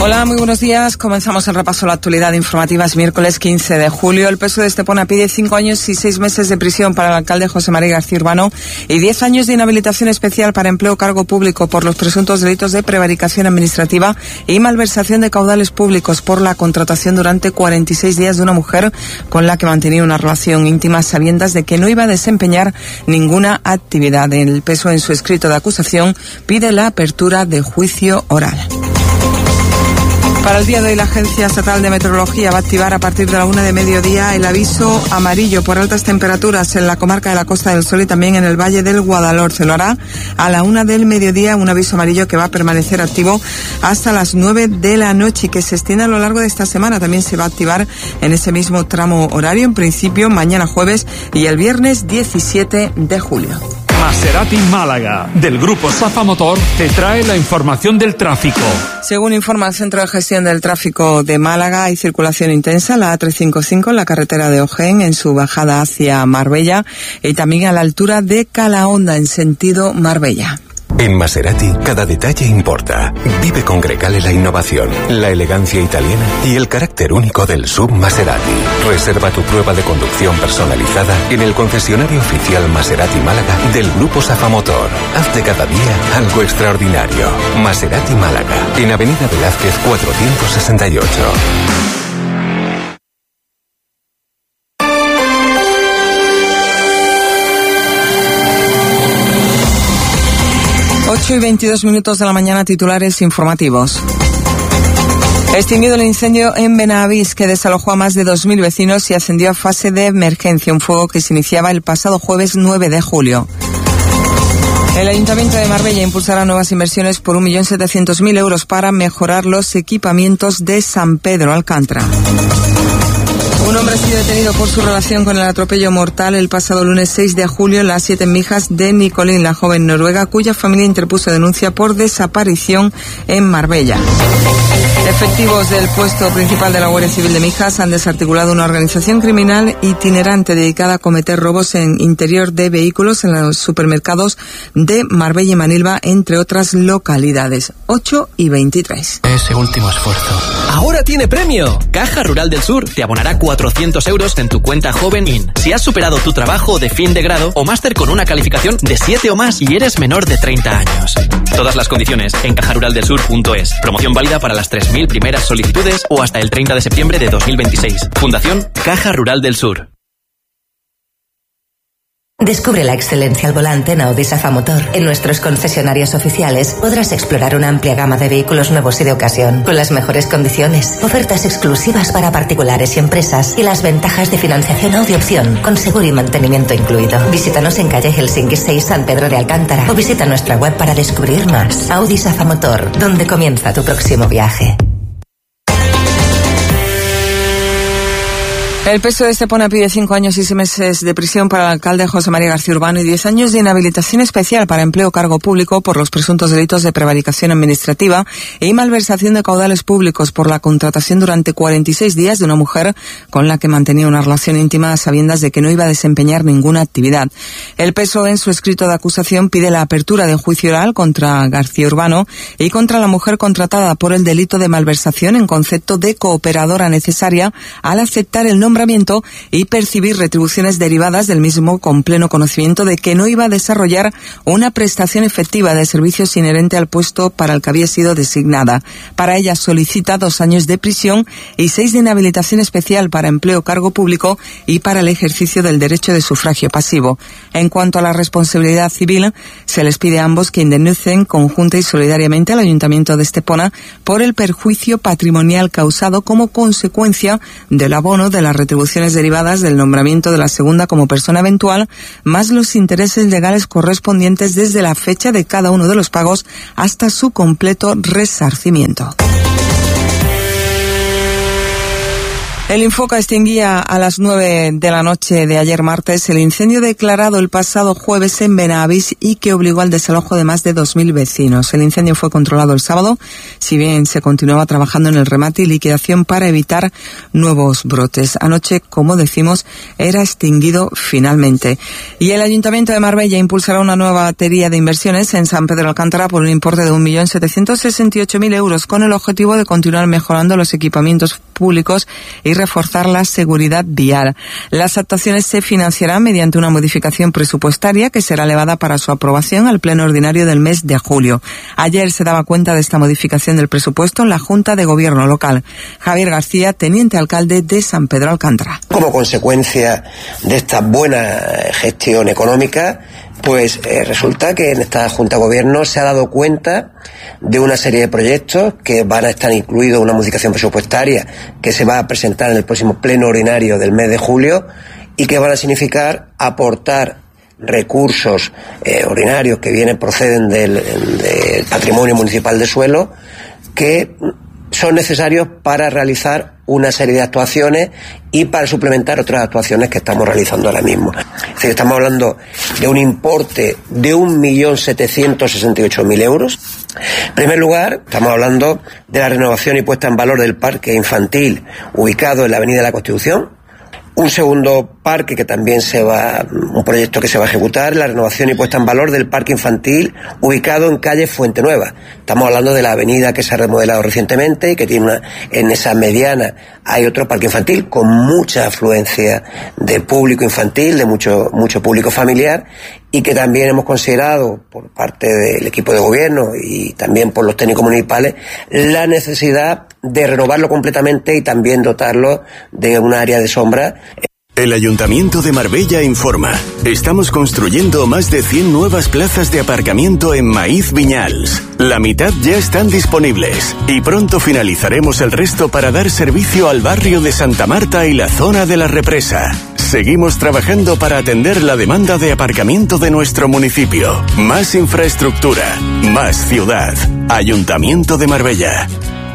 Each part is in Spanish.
Hola, muy buenos días. Comenzamos el repaso a la actualidad informativa. Es miércoles 15 de julio. El PSOE de Estepona pide 5 años y 6 meses de prisión para el alcalde José María García Urbano y 10 años de inhabilitación especial para empleo o cargo público por los presuntos delitos de prevaricación administrativa y malversación de caudales públicos por la contratación durante 46 días de una mujer con la que mantenía una relación íntima a sabiendas de que no iba a desempeñar ninguna actividad. El PSOE en su escrito de acusación pide la apertura de juicio oral. Para el día de hoy, la Agencia Estatal de Meteorología va a activar a partir de la 1 de mediodía el aviso amarillo por altas temperaturas en la comarca de la Costa del Sol y también en el Valle del Guadalhorce. Lo hará a la 1 del mediodía, un aviso amarillo que va a permanecer activo hasta las 9 de la noche y que se extiende a lo largo de esta semana. También se va a activar en ese mismo tramo horario, en principio mañana jueves y el viernes 17 de julio. Maserati Málaga, del grupo Safa Motor, te trae la información del tráfico. Según informa el Centro de Gestión del Tráfico de Málaga, hay circulación intensa en la A355 en la carretera de Ojén, en su bajada hacia Marbella, y también a la altura de Calahonda, en sentido Marbella. En Maserati, cada detalle importa. Vive con Grecale la innovación, la elegancia italiana y el carácter único del SUV Maserati. Reserva tu prueba de conducción personalizada en el concesionario oficial Maserati Málaga del Grupo Safa Motor. Haz de cada día algo extraordinario. Maserati Málaga, en Avenida Velázquez 468. 8:22 de la mañana, titulares informativos. Extinguido el incendio en Benavís, que desalojó a más de 2.000 vecinos y ascendió a fase de emergencia, un fuego que se iniciaba el pasado jueves 9 de julio. El Ayuntamiento de Marbella impulsará nuevas inversiones por 1.700.000 euros para mejorar los equipamientos de San Pedro Alcántara. Un hombre ha sido detenido por su relación con el atropello mortal el pasado lunes 6 de julio en las 7 Mijas de Nicolín, la joven noruega, cuya familia interpuso denuncia por desaparición en Marbella. Efectivos del puesto principal de la Guardia Civil de Mijas han desarticulado una organización criminal itinerante dedicada a cometer robos en interior de vehículos en los supermercados de Marbella y Manilva, entre otras localidades. 8:23. Ese último esfuerzo. ¡Ahora tiene premio! Caja Rural del Sur te abonará 400 euros en tu cuenta Joven IN si has superado tu trabajo de fin de grado o máster con una calificación de 7 o más y eres menor de 30 años. Todas las condiciones en cajaruraldelsur.es. Promoción válida para las 3.000 primeras solicitudes o hasta el 30 de septiembre de 2026. Fundación Caja Rural del Sur. Descubre la excelencia al volante en Audi Safa Motor. En nuestros concesionarios oficiales podrás explorar una amplia gama de vehículos nuevos y de ocasión, con las mejores condiciones, ofertas exclusivas para particulares y empresas y las ventajas de financiación Audi Opción, con seguro y mantenimiento incluido. Visítanos en calle Helsinki 6, San Pedro de Alcántara, o visita nuestra web para descubrir más. Audi Safa Motor, donde comienza tu próximo viaje. El PSOE de Estepona pide 5 años y 6 meses de prisión para el alcalde José María García Urbano y 10 años de inhabilitación especial para empleo o cargo público por los presuntos delitos de prevaricación administrativa y malversación de caudales públicos por la contratación durante 46 días de una mujer con la que mantenía una relación íntima a sabiendas de que no iba a desempeñar ninguna actividad. El PSOE en su escrito de acusación pide la apertura de juicio oral contra García Urbano y contra la mujer contratada por el delito de malversación en concepto de cooperadora necesaria al aceptar el nombramiento y percibir retribuciones derivadas del mismo con pleno conocimiento de que no iba a desarrollar una prestación efectiva de servicios inherente al puesto para el que había sido designada. Para ella solicita 2 años de prisión y 6 de inhabilitación especial para empleo o cargo público y para el ejercicio del derecho de sufragio pasivo. En cuanto a la responsabilidad civil, se les pide a ambos que indemnicen conjunta y solidariamente al Ayuntamiento de Estepona por el perjuicio patrimonial causado como consecuencia del abono de las retribuciones derivadas del nombramiento de la segunda como persona eventual, más los intereses legales correspondientes desde la fecha de cada uno de los pagos hasta su completo resarcimiento. El Infoca extinguía a las 9 de la noche de ayer martes el incendio declarado el pasado jueves en Benavís y que obligó al desalojo de más de 2.000 vecinos. El incendio fue controlado el sábado, si bien se continuaba trabajando en el remate y liquidación para evitar nuevos brotes. Anoche, como decimos, era extinguido finalmente. Y el Ayuntamiento de Marbella impulsará una nueva batería de inversiones en San Pedro Alcántara por un importe de 1.768.000 euros con el objetivo de continuar mejorando los equipamientos públicos y reforzar la seguridad vial. Las actuaciones se financiarán mediante una modificación presupuestaria que será elevada para su aprobación al pleno ordinario del mes de julio. Ayer se daba cuenta de esta modificación del presupuesto en la Junta de Gobierno local. Javier García, teniente alcalde de San Pedro Alcántara. Como consecuencia de esta buena gestión económica, pues resulta que en esta Junta de Gobierno se ha dado cuenta de una serie de proyectos que van a estar incluidos en una modificación presupuestaria que se va a presentar en el próximo pleno ordinario del mes de julio y que van a significar aportar recursos ordinarios que proceden del patrimonio municipal de suelo que son necesarios para realizar una serie de actuaciones y para suplementar otras actuaciones que estamos realizando ahora mismo. Es decir, estamos hablando de un importe de 1.768.000 euros. En primer lugar, estamos hablando de la renovación y puesta en valor del parque infantil ubicado en la Avenida de la Constitución. Un segundo parque que también un proyecto que se va a ejecutar, la renovación y puesta en valor del parque infantil ubicado en calle Fuente Nueva. Estamos hablando de la avenida que se ha remodelado recientemente y que tiene en esa mediana hay otro parque infantil con mucha afluencia de público infantil, de mucho público familiar, y que también hemos considerado por parte del equipo de gobierno y también por los técnicos municipales la necesidad de renovarlo completamente y también dotarlo de un área de sombra. El Ayuntamiento de Marbella informa. Estamos construyendo más de 100 nuevas plazas de aparcamiento en Maíz Viñals. La mitad ya están disponibles y pronto finalizaremos el resto para dar servicio al barrio de Santa Marta y la zona de la Represa. Seguimos trabajando para atender la demanda de aparcamiento de nuestro municipio. Más infraestructura, más ciudad. Ayuntamiento de Marbella.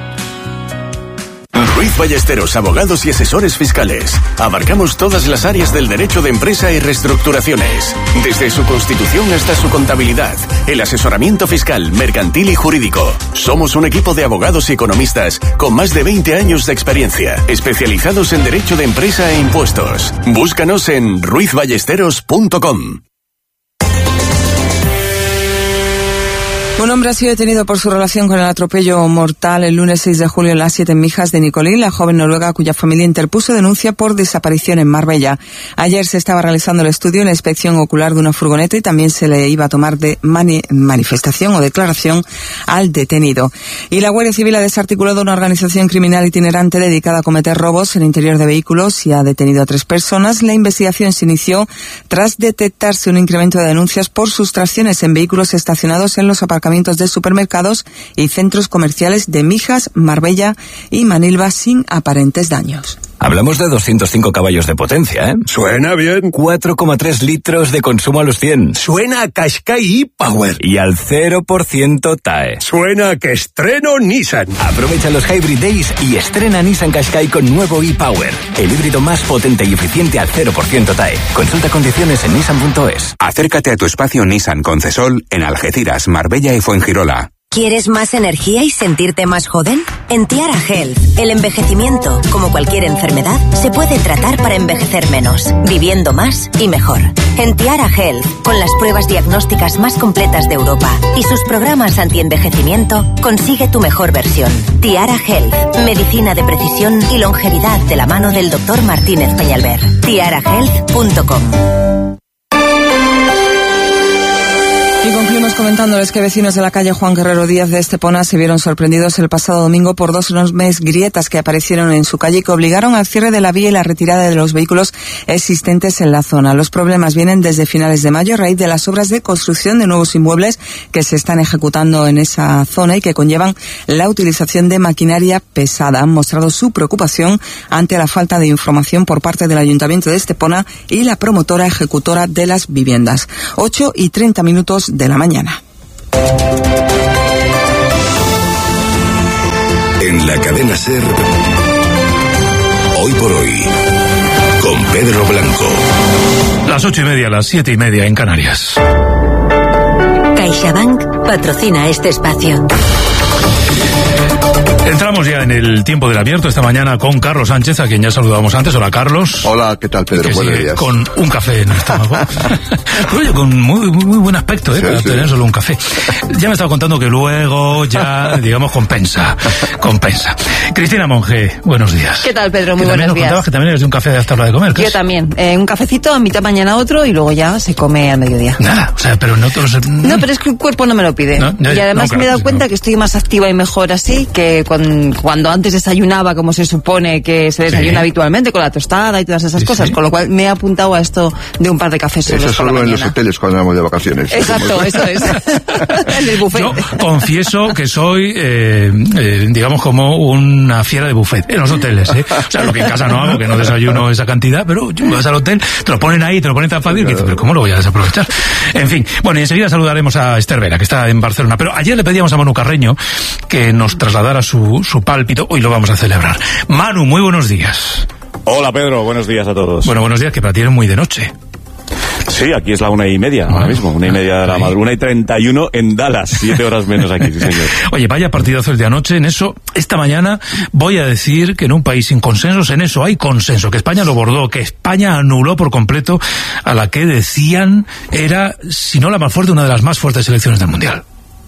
Ruiz Ballesteros, abogados y asesores fiscales. Abarcamos todas las áreas del derecho de empresa y reestructuraciones, desde su constitución hasta su contabilidad, el asesoramiento fiscal, mercantil y jurídico. Somos un equipo de abogados y economistas con más de 20 años de experiencia, especializados en derecho de empresa e impuestos. Búscanos en ruizballesteros.com. Un hombre ha sido detenido por su relación con el atropello mortal el lunes 6 de julio en las 7 en Mijas de Nicolín, la joven noruega cuya familia interpuso denuncia por desaparición en Marbella. Ayer se estaba realizando el estudio y la inspección ocular de una furgoneta y también se le iba a tomar de manifestación o declaración al detenido. Y la Guardia Civil ha desarticulado una organización criminal itinerante dedicada a cometer robos en el interior de vehículos y ha detenido a 3 personas. La investigación se inició tras detectarse un incremento de denuncias por sustracciones en vehículos estacionados en los aparcamientos de supermercados y centros comerciales de Mijas, Marbella y Manilva sin aparentes daños. Hablamos de 205 caballos de potencia, ¿eh? Suena bien. 4,3 litros de consumo a los 100. Suena a Qashqai e-Power. Y al 0% TAE. Suena a que estreno Nissan. Aprovecha los Hybrid Days y estrena Nissan Qashqai con nuevo e-Power. El híbrido más potente y eficiente al 0% TAE. Consulta condiciones en nissan.es. Acércate a tu espacio Nissan Concesol en Algeciras, Marbella y Fuengirola. ¿Quieres más energía y sentirte más joven? En Tiara Health, el envejecimiento, como cualquier enfermedad, se puede tratar para envejecer menos, viviendo más y mejor. En Tiara Health, con las pruebas diagnósticas más completas de Europa y sus programas anti-envejecimiento, consigue tu mejor versión. Tiara Health, medicina de precisión y longevidad de la mano del Dr. Martínez Peñalver. tiarahealth.com. Y concluimos comentándoles que vecinos de la calle Juan Guerrero Díaz de Estepona se vieron sorprendidos el pasado domingo por 2 enormes grietas que aparecieron en su calle y que obligaron al cierre de la vía y la retirada de los vehículos existentes en la zona. Los problemas vienen desde finales de mayo a raíz de las obras de construcción de nuevos inmuebles que se están ejecutando en esa zona y que conllevan la utilización de maquinaria pesada. Han mostrado su preocupación ante la falta de información por parte del Ayuntamiento de Estepona y la promotora ejecutora de las viviendas. 8:30 de la mañana. En la cadena SER, Hoy por hoy, con Pedro Blanco. Las 8:30, las 7:30 en Canarias. CaixaBank patrocina este espacio. Entramos ya en el tiempo del abierto esta mañana con Carlos Sánchez, a quien ya saludamos antes. Hola, Carlos. Hola, ¿qué tal, Pedro? Buenos días. Con un café en el estómago. Oye, con muy buen aspecto, para tener solo un café. Ya me estaba contando que luego ya, digamos, compensa. Cristina Monge, buenos días. ¿Qué tal, Pedro? Muy buenos días. Contabas que también eres de un café de hasta hora de comer. Yo también. Un cafecito, a mitad mañana otro, y luego ya se come al mediodía. Nada, o sea, pero no todos... No, pero es que el cuerpo no me lo pide. No, y además me he dado cuenta que estoy más activa y mejor así que cuando antes desayunaba como se supone que se desayuna habitualmente, con la tostada y todas esas cosas, con lo cual me he apuntado a esto de un par de cafés solos. Eso solo en los hoteles cuando vamos de vacaciones. Exacto, eso es. En el buffet. Yo confieso que soy, digamos, como una fiera de buffet en los hoteles, O sea, lo que en casa no hago, que no desayuno esa cantidad, pero vas al hotel, te lo ponen ahí, te lo ponen tan fácil, que dices, pero ¿cómo lo voy a desaprovechar? En fin, bueno, y enseguida saludaremos a Esther Vera, que está en Barcelona, pero ayer le pedíamos a Manu Carreño que nos trasladara su pálpito. Hoy lo vamos a celebrar. Manu, muy buenos días. Hola, Pedro, buenos días a todos. Bueno, buenos días, que para ti es muy de noche. Sí, aquí es la 1:30 ahora mismo, 1:30 de la madrugada, 1:31 en Dallas, 7 horas menos aquí, sí señor. Oye, vaya partidazo el de anoche, en eso, esta mañana voy a decir que en un país sin consensos, en eso hay consenso, que España lo bordó, que España anuló por completo a la que decían era, si no la más fuerte, una de las más fuertes selecciones del Mundial.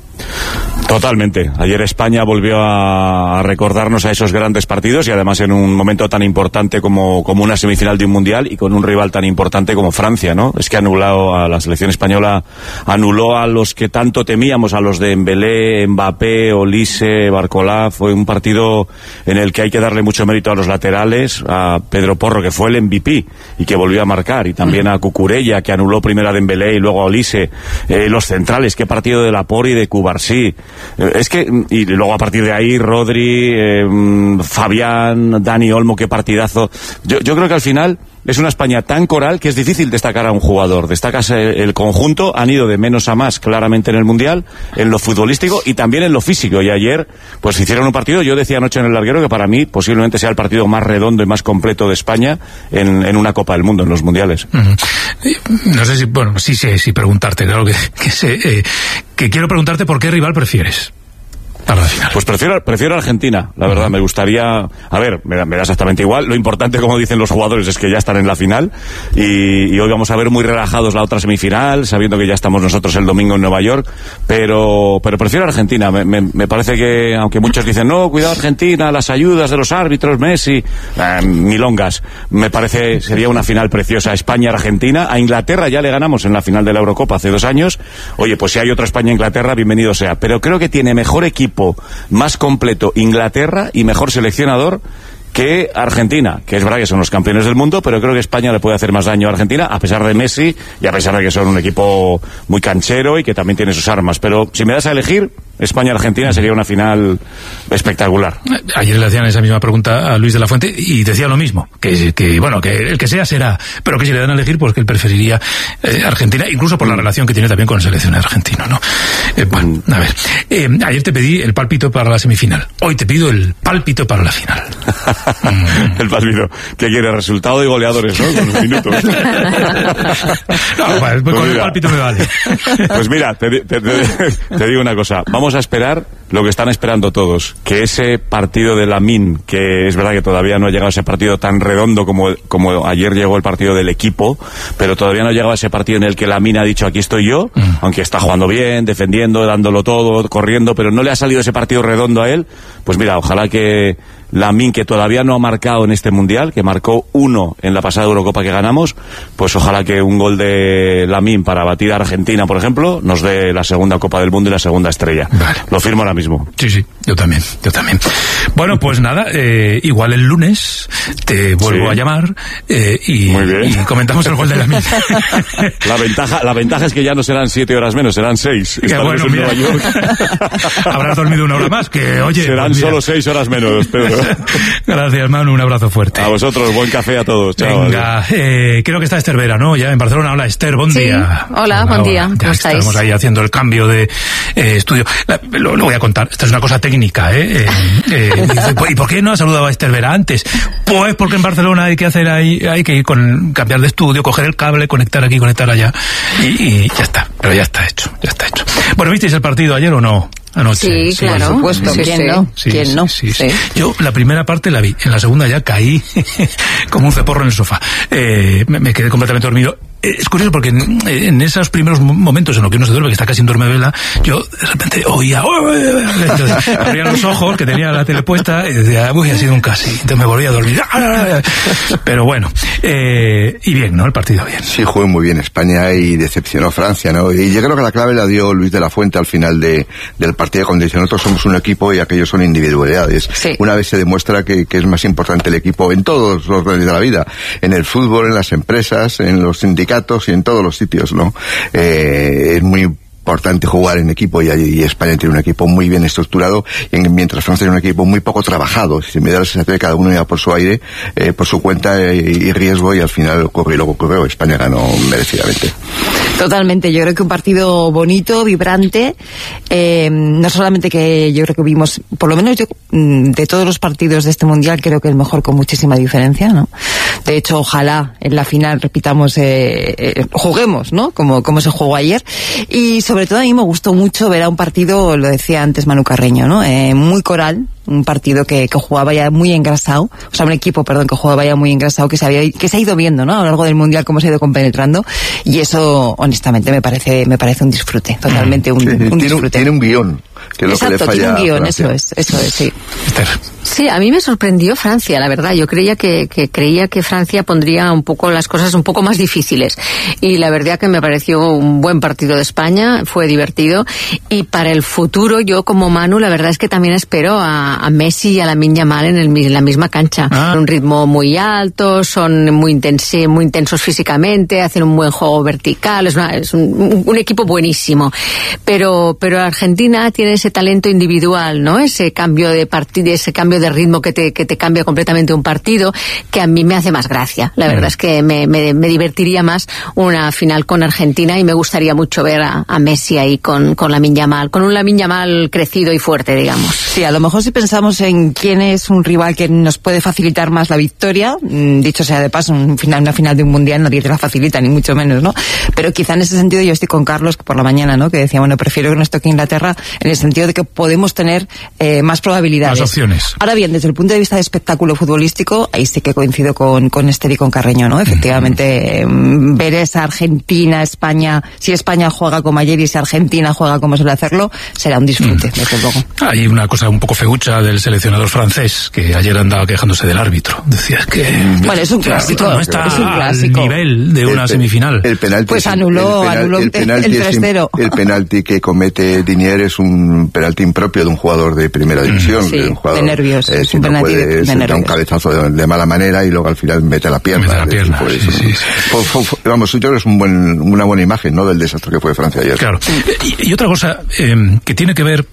Totalmente. Ayer España volvió a recordarnos a esos grandes partidos y además en un momento tan importante como una semifinal de un mundial y con un rival tan importante como Francia, ¿no? Es que anuló a la selección española, anuló a los que tanto temíamos, a los de Dembélé, Mbappé, Olise, Barcola. Fue un partido en el que hay que darle mucho mérito a los laterales, a Pedro Porro, que fue el MVP y que volvió a marcar, y también a Cucurella, que anuló primero a Dembélé y luego a Olise. Los centrales, qué partido de Laporte y de Cubarsí. Es que, y luego a partir de ahí, Rodri, Fabián, Dani Olmo, qué partidazo. Yo creo que al final es una España tan coral que es difícil destacar a un jugador. Destacas el conjunto, han ido de menos a más claramente en el Mundial, en lo futbolístico y también en lo físico. Y ayer, pues hicieron un partido, yo decía anoche en el larguero que para mí posiblemente sea el partido más redondo y más completo de España en una Copa del Mundo, en los Mundiales. No sé si, bueno, sí preguntarte, claro que quiero preguntarte por qué rival prefieres. Pues prefiero Argentina, la verdad. Me gustaría, a ver, me da exactamente igual. Lo importante, como dicen los jugadores, es que ya están en la final y hoy vamos a ver muy relajados la otra semifinal, sabiendo que ya estamos nosotros el domingo en Nueva York, pero prefiero Argentina. Me parece que, aunque muchos dicen, no, cuidado Argentina, las ayudas de los árbitros, Messi, milongas. Me parece, sería una final preciosa. España-Argentina. A Inglaterra ya le ganamos en la final de la Eurocopa hace 2 años. Oye, pues si hay otra España-Inglaterra, bienvenido sea. Pero creo que tiene mejor equipo, más completo Inglaterra y mejor seleccionador que Argentina, que es verdad que son los campeones del mundo, pero creo que España le puede hacer más daño a Argentina, a pesar de Messi y a pesar de que son un equipo muy canchero y que también tiene sus armas. Pero si me das a elegir, España-Argentina sería una final espectacular. Ayer le hacían esa misma pregunta a Luis de la Fuente y decía lo mismo, que bueno, que el que sea será, pero que si le dan a elegir, pues que él preferiría Argentina, incluso por la relación que tiene también con el seleccionado argentino, ¿no? Bueno, a ver, ayer te pedí el pálpito para la semifinal, hoy te pido el pálpito para la final. El pálpito, ¿qué quiere? Resultado de goleadores, ¿no? Con los minutos. No, pues con el pálpito me vale. Pues mira, te digo una cosa, vamos a esperar lo que están esperando todos, que ese partido de Lamine, que es verdad que todavía no ha llegado a ese partido tan redondo como ayer llegó el partido del equipo, pero todavía no ha llegado a ese partido en el que Lamine ha dicho aquí estoy yo, aunque está jugando bien, defendiendo, dándolo todo, corriendo, pero no le ha salido ese partido redondo a él. Pues mira, ojalá que Lamine, que todavía no ha marcado en este Mundial, que marcó 1 en la pasada Eurocopa que ganamos, pues ojalá que un gol de Lamine para batir a Argentina, por ejemplo, nos dé la segunda Copa del Mundo y la segunda estrella. Vale. Lo firmo ahora mismo. Sí, yo también. Bueno, pues nada, igual el lunes te vuelvo a llamar y comentamos el gol de Lamine. La ventaja es que ya no serán 7 horas menos, serán 6. Que bueno, mira, habrás dormido 1 hora más, que oye, serán Tan solo 6 horas menos, Pedro. Gracias, Manu, un abrazo fuerte. A vosotros, buen café a todos. Chao. Venga, creo que está Esther Vera, ¿no? Ya en Barcelona. Hola, Esther, buen día. Hola, buen día. ¿Cómo estáis? Estamos ahí haciendo el cambio de estudio. Lo voy a contar. Esta es una cosa técnica, ¿Y por qué no ha saludado a Esther Vera antes? Pues porque en Barcelona hay que ir cambiar de estudio, coger el cable, conectar aquí, conectar allá. Y ya está. Pero ya está hecho. Bueno, ¿visteis el partido ayer o no? Anoche. Sí, claro, por supuesto. ¿Quién no? Sí. Yo la primera parte la vi, en la segunda ya caí como un ceporro en el sofá. Me quedé completamente dormido. Es curioso porque en esos primeros momentos en los que uno se duerme, que está casi en duermevela, yo de repente oía, entonces, abría los ojos, que tenía la tele puesta, y decía, ha sido un casi. Entonces me volví a dormir. Pero bueno, y bien, ¿no? El partido bien. Sí, jugó muy bien España y decepcionó Francia, ¿no? Y yo creo que la clave la dio Luis de la Fuente al final del partido, cuando dice, nosotros somos un equipo y aquellos son individualidades. Sí. Una vez se demuestra que es más importante el equipo en todos los órdenes de la vida, en el fútbol, en las empresas, en los sindicatos y en todos los sitios, ¿no? Es muy importante jugar en equipo y España tiene un equipo muy bien estructurado, mientras Francia tiene un equipo muy poco trabajado. Si me da la sensación de que cada uno iba por su aire, por su cuenta y riesgo, y al final ocurrió lo que ocurrió. España ganó merecidamente. Totalmente, yo creo que un partido bonito, vibrante, no solamente que yo creo que vimos, por lo menos yo, de todos los partidos de este Mundial, creo que el mejor con muchísima diferencia, ¿no? De hecho, ojalá en la final repitamos, juguemos, ¿no? Como se jugó ayer. Y sobre todo a mí me gustó mucho ver a un partido, lo decía antes Manu Carreño, ¿no? Muy coral, un partido que jugaba ya muy engrasado, o sea, un equipo, perdón, que jugaba ya muy engrasado, que se ha ido viendo, ¿no? A lo largo del Mundial cómo se ha ido compenetrando, y eso, honestamente, me parece un disfrute, totalmente un disfrute. Tiene un guión, que es lo que le falla. Tiene un guión, eso es, sí. Sí, a mí me sorprendió Francia, la verdad. Yo creía que Francia pondría un poco las cosas un poco más difíciles, y la verdad que me pareció un buen partido de España, fue divertido, y para el futuro yo como Manu la verdad es que también espero a Messi y a Lamine Yamal en la misma cancha. Un ritmo muy alto, son muy intensos físicamente, hacen un buen juego vertical, es un equipo buenísimo, pero Argentina tiene ese talento individual, ¿no? Ese cambio de partido, ese cambio de ritmo que te cambia completamente un partido, que a mí me hace más gracia. La verdad es que me divertiría más una final con Argentina, y me gustaría mucho ver a Messi ahí con Lamine Yamal, con un Lamine Yamal crecido y fuerte, digamos. Sí, a lo mejor si pensamos en quién es un rival que nos puede facilitar más la victoria, dicho sea de paso, una final de un Mundial nadie te la facilita, ni mucho menos, ¿no? Pero quizá en ese sentido yo estoy con Carlos por la mañana, ¿no? Que decía, bueno, prefiero que nos toque Inglaterra, en el sentido de que podemos tener más probabilidades. Más opciones. Ahora bien, desde el punto de vista de espectáculo futbolístico, ahí sí que coincido con Esther y con Carreño, ¿no? Efectivamente, ver esa Argentina, España, si España juega como ayer y si Argentina juega como suele hacerlo, será un disfrute, desde luego. Hay una cosa un poco feucha del seleccionador francés, que ayer andaba quejándose del árbitro. Decía que bueno, es un clásico, no está es un clásico. Al nivel de una semifinal. El penalti, pues anuló el 3-0. El penalti que comete Dinier es un penalti impropio de un jugador de primera división. Sí, un jugador, de nervios. Si no puede, da un cabezazo de mala manera y luego al final mete la pierna. Vamos, yo creo que es una buena imagen, ¿no?, del desastre que fue Francia ayer. Claro. Y otra cosa que tiene que ver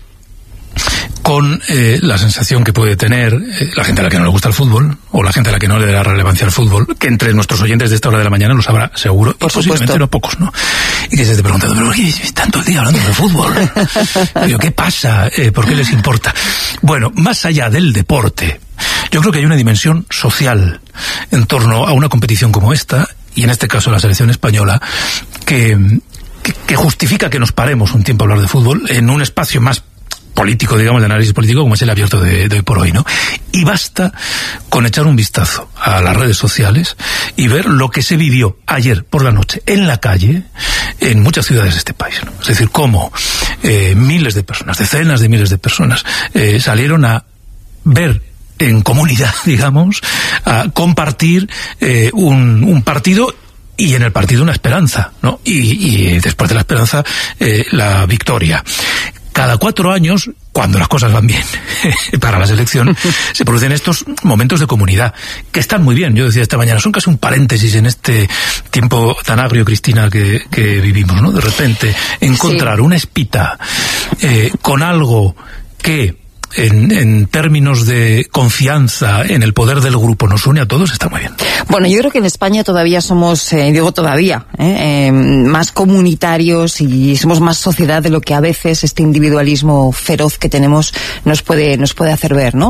con la sensación que puede tener la gente a la que no le gusta el fútbol, o la gente a la que no le da relevancia al fútbol, que entre nuestros oyentes de esta hora de la mañana lo sabrá seguro, y posiblemente no pocos, ¿no? Y que se esté preguntando, ¿pero qué están todo el día hablando de fútbol? ¿Pero qué pasa? ¿Por qué les importa? Bueno, más allá del deporte, yo creo que hay una dimensión social en torno a una competición como esta, y en este caso la selección española, que justifica que nos paremos un tiempo a hablar de fútbol en un espacio más político, digamos, de análisis político, como es el abierto de hoy por hoy, ¿no? Y basta con echar un vistazo a las redes sociales y ver lo que se vivió ayer por la noche en la calle en muchas ciudades de este país, ¿no? Es decir, cómo miles de personas, decenas de miles de personas salieron a ver en comunidad, digamos, a compartir un partido, y en el partido una esperanza, ¿no? Y después de la esperanza, la victoria. Cada 4 años, cuando las cosas van bien para la selección, se producen estos momentos de comunidad, que están muy bien. Yo decía esta mañana, son casi un paréntesis en este tiempo tan agrio, Cristina, que vivimos, ¿no? De repente, encontrar una espita con algo que en términos de confianza en el poder del grupo nos une a todos, está muy bien. Bueno, yo creo que en España todavía somos, más comunitarios y somos más sociedad de lo que a veces este individualismo feroz que tenemos nos puede hacer ver, ¿no?